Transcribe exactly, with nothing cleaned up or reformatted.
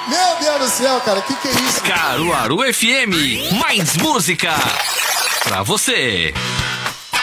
Meu Deus do céu, cara, que que é isso? Caruaru F M, mais música pra você.